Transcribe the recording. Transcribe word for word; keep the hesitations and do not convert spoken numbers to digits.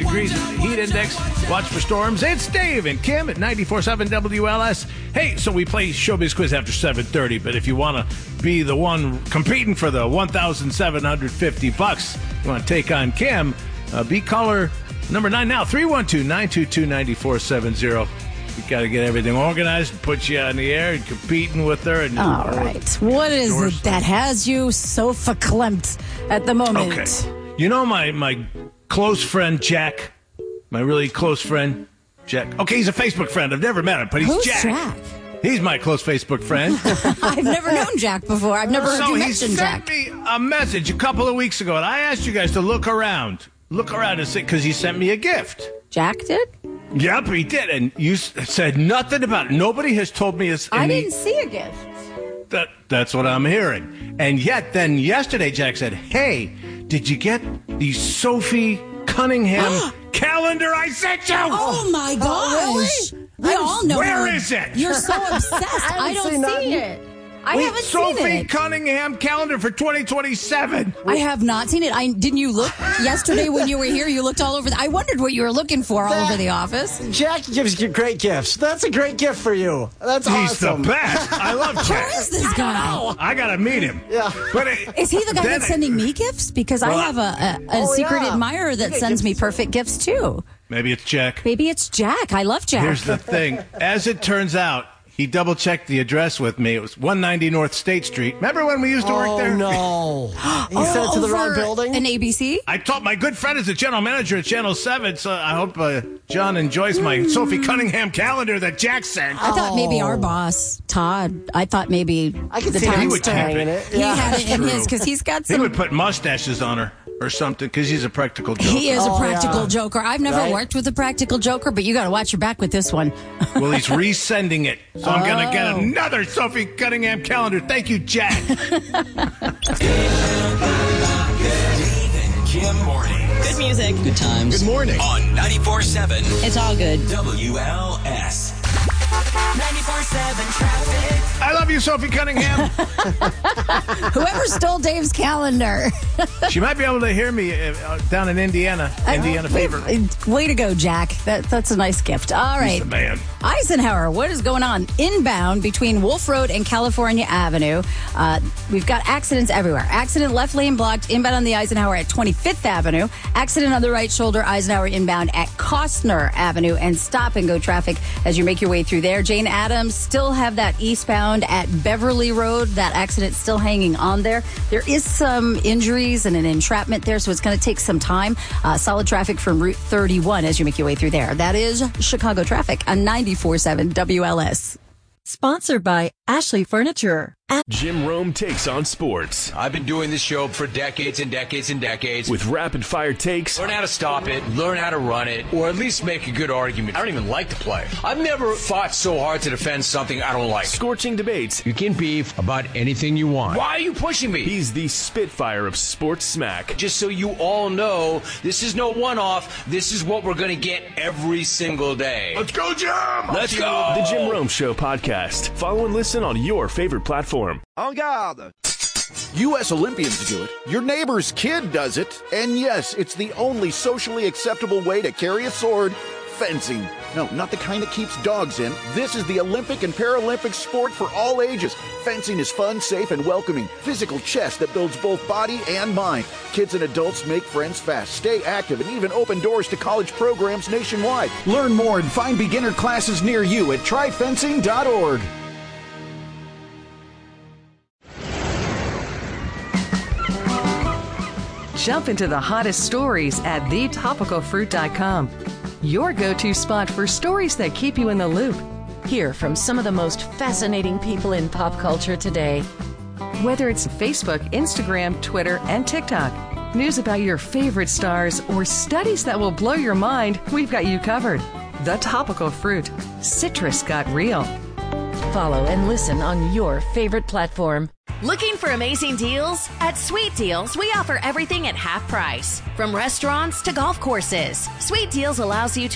degrees heat index. Watch for storms. It's Dave and Kim at ninety-four point seven W L S. Hey, so we play Showbiz Quiz after seven thirty, but if you want to be the one competing for the one thousand seven hundred fifty bucks, you want to take on Kim, uh, be caller number nine now, three one two, nine two two, nine four seven zero. We got to get everything organized and put you on the air and competing with her. And All right. What is it that has you so verklempt at the moment? Okay. You know my, my close friend, Jack? My really close friend, Jack. Okay, he's a Facebook friend. I've never met him, but he's Who's Jack. Jack? He's my close Facebook friend. I've never known Jack before. I've never heard so you he mention sent Jack. me a message a couple of weeks ago, and I asked you guys to look around. Look around and see, because he sent me a gift. Jack did? Yep, he did, and you s- said nothing about it. Nobody has told me it's I any, didn't see a gift. That, that's what I'm hearing. And yet, then yesterday, Jack said, hey, did you get the Sophie Cunningham calendar I sent you? Oh, my gosh. We all know Where her. is it? You're so obsessed. I, don't see, nothing. it. I Wait, haven't Sophie seen it. Cunningham calendar for twenty twenty-seven. I have not seen it. I didn't you look yesterday when you were here? You looked all over. The, I wondered what you were looking for all over the office. Jack gives you great gifts. That's a great gift for you. That's He's awesome. the best. I love Jack. Who is this guy? I gotta meet him. Yeah. But it, Is he the guy then that's sending me gifts? Because Well, I have a, a, a Oh, secret yeah. admirer that sends me perfect gifts too. Maybe it's Jack. Maybe it's Jack. I love Jack. Here's the thing. As it turns out, he double-checked the address with me. It was one ninety North State Street. Remember when we used to work Oh, there? no. He sent it to the wrong Over building? An A B C? I told my good friend is the general manager at Channel seven, so I hope uh, John enjoys my Sophie Cunningham calendar that Jack sent. I thought maybe Oh. our boss, Todd, I thought maybe I could the see him He Times would Star- keep hanging it. it. He Yeah. had it in True. his because he's got He some. would put mustaches on her or something because he's a practical joker. He is a Oh, practical yeah. joker. I've never Right? worked with a practical joker, but you got to watch your back with this one. Well, he's resending it. So I'm going to get Oh. another Sophie Cunningham calendar. Thank you, Jack. Dave and Kim morning. Good music. Good times. Good morning. On ninety-four point seven It's all good. W L S. ninety-four point seven traffic. I love you, Sophie Cunningham. Whoever stole Dave's calendar. She might be able to hear me uh, down in Indiana. Indiana Fever. Way to go, Jack. That, that's a nice gift. All right. He's the man. Eisenhower, what is going on? Inbound between Wolf Road and California Avenue. Uh, we've got accidents everywhere. Accident left lane blocked inbound on the Eisenhower at twenty-fifth Avenue. Accident on the right shoulder, Eisenhower inbound at Costner Avenue. And stop and go traffic as you make your way through there. Jane Addams still have that eastbound at Beverly Road. That accident still hanging on there. There is some injuries and an entrapment there, so it's going to take some time. Uh, solid traffic from Route thirty-one as you make your way through there. That is Chicago traffic on ninety-four point seven W L S. Sponsored by Ashley Furniture. Jim Rome takes on sports I've been doing this show for decades and decades and decades. with rapid-fire takes, Learn how to stop it, learn how to run it, or at least make a good argument. I don't even like to play. I've never fought so hard to defend something I don't like. scorching debates. You can beef about anything you want. Why are you pushing me? He's the Spitfire of sports smack. Just so you all know, this is no one-off. This is what we're going to get every single day. Let's go, Jim! Let's go! The Jim Rome Show podcast. Follow and listen on your favorite platform. En garde! U S Olympians do it. Your neighbor's kid does it. And yes, it's the only socially acceptable way to carry a sword. Fencing. No, not the kind that keeps dogs in. This is the Olympic and Paralympic sport for all ages. Fencing is fun, safe, and welcoming. Physical chess that builds both body and mind. Kids and adults make friends fast, stay active, and even open doors to college programs nationwide. Learn more and find beginner classes near you at try fencing dot org. Jump into the hottest stories at the topical fruit dot com. Your go-to spot for stories that keep you in the loop. Hear from some of the most fascinating people in pop culture today. Whether it's Facebook, Instagram, Twitter, and TikTok, news about your favorite stars, or studies that will blow your mind, we've got you covered. The Topical Fruit. Citrus got real. Follow and listen on your favorite platform. Looking for amazing deals? At Sweet Deals, we offer everything at half price. From restaurants to golf courses, Sweet Deals allows you to